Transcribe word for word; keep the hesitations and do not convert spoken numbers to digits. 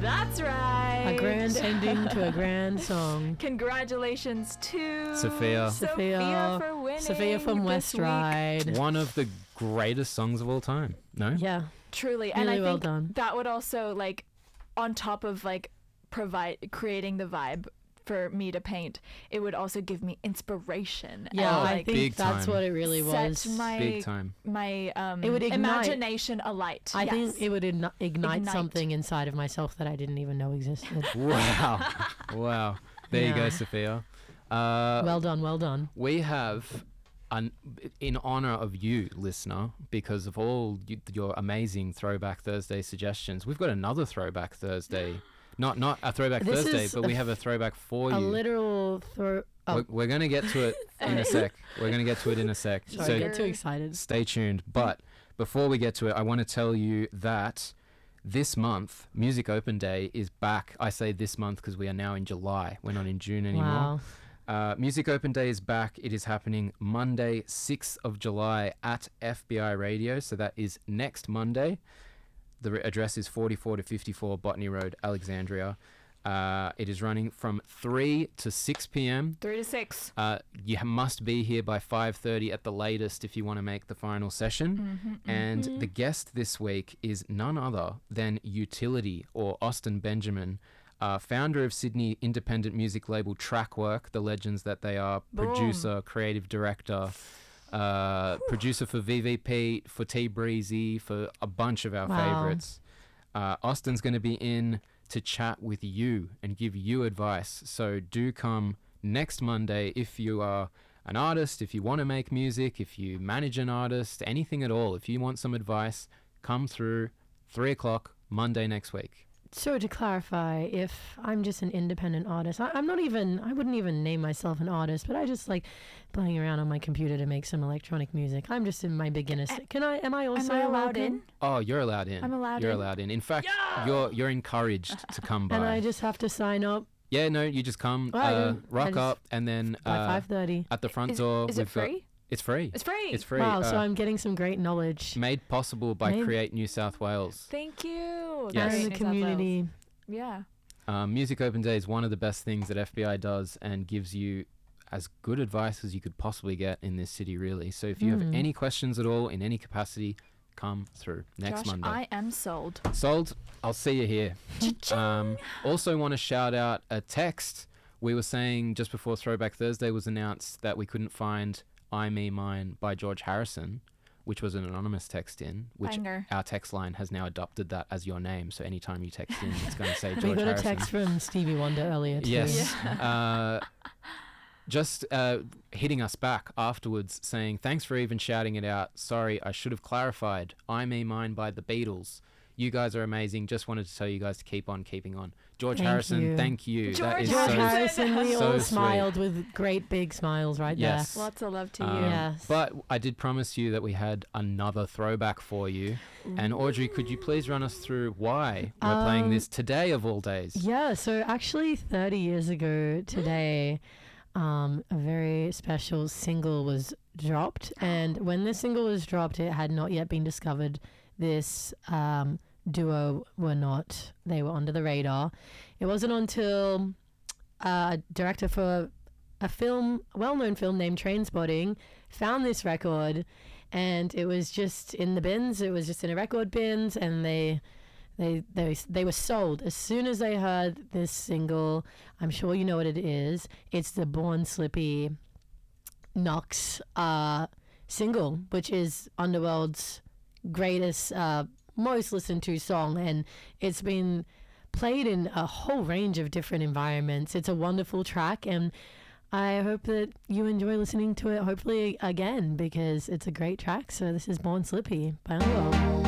That's right. A grand ending to a grand song. Congratulations to Sophia. Sophia for winning. Sophia from this West week. Ride. One of the greatest songs of all time. No? Yeah. Truly. And Really I well think done. that would also, like, on top of, like, provide creating the vibe for me to paint, it would also give me inspiration. Yeah, Oh, I like, think big that's time. what it really set was. my Big time. my um It would ignite- imagination alight. I yes. think it would igni- ignite, Ignite. something inside of myself that I didn't even know existed. Wow. Wow. There you go, Yeah. Sophia. Uh, Well done, well done. we have, an, in honor of you, listener, because of all you, your amazing Throwback Thursday suggestions, we've got another Throwback Thursday. Not not a Throwback This Thursday, is but a we have a throwback for A you. literal throw. Oh, We're, we're going to get to it in a sec. We're going to get to it in a sec. sorry, so I get too excited. stay tuned. But before we get to it, I want to tell you that this month, Music Open Day is back. I say this month because we are now in July. We're not in June anymore. Wow. Uh, Music Open Day is back. It is happening Monday, sixth of July at F B I Radio. So that is next Monday. The re- address is forty-four to fifty-four Botany Road, Alexandria. Uh, it is running from three to six p.m. three to six. Uh, you ha- must be here by five thirty at the latest if you want to make the final session. Mm-hmm, And mm-hmm. the guest this week is none other than Utility, or Austin Benjamin, uh, founder of Sydney independent music label Trackwork, the legends that they are, Boom. producer, creative director, uh, producer for V V P, for T Breezy, for a bunch of our Wow. favorites. Uh, Austin's going to be in to chat with you and give you advice. So do come next Monday if you are an artist, if you want to make music, if you manage an artist, anything at all. If you want some advice, come through three o'clock Monday next week. So to clarify, if I'm just an independent artist, I, I'm not even, I wouldn't even name myself an artist, but I just like playing around on my computer to make some electronic music. I'm just in my beginner stage. Can I, am I also Am I allowed welcome? in? Oh, you're allowed in. I'm allowed You're in? allowed in. In fact, you're you're encouraged to come by. And I just have to sign up yeah, no, you just come, Oh, I uh, don't- I rock just- up, and then by uh, five thirty. at the front Is, door. is it we've got- free? It's free. It's free. It's free. Wow, so uh, I'm getting some great knowledge. made possible by Made- Create New South Wales. Thank you. Yes. Great, And the New South Wales. community. Yeah. Um, Music Open Day is one of the best things that F B I does and gives you as good advice as you could possibly get in this city, really. So if you have Mm. any questions at all in any capacity, come through next Josh, Monday. I am sold. Sold. I'll see you here. um, also want to shout out a text. We were saying just before Throwback Thursday was announced that we couldn't find I, Me, Mine by George Harrison, which was an anonymous text in, which Banger. our text line has now adopted that as your name. So anytime you text in, it's going to say We George got a Harrison. text from Stevie Wonder earlier too. Yes. Uh, just uh, hitting us back afterwards saying, thanks for even shouting it out. Sorry, I should have clarified. I, Me, Mine by the Beatles. You guys are amazing. Just wanted to tell you guys to keep on keeping on. George Thank Harrison, you. thank you. that George is George so, Harrison, we so all sweet. smiled with great big smiles right Yes. Lots of love to you. Um, Yes. But I did promise you that we had another throwback for you. And Audrey, could you please run us through why we're playing Um, this today of all days? there. Yeah, so actually thirty years ago today, um, a very special single was dropped. And when this single was dropped, it had not yet been discovered. This um, duo were not, they were under the radar. It wasn't until uh, a director for a film, a well-known film named Trainspotting, found this record, and it was just in the bins. It was just in a record bins, and they, they, they, they were sold as soon as they heard this single. I'm sure you know what it is. It's the Born Slippy Knox uh, single, which is Underworld's greatest, uh, most listened to song, and it's been played in a whole range of different environments. It's a wonderful track, and I hope that you enjoy listening to it, hopefully again, because it's a great track. So this is Born Slippy by Underworld.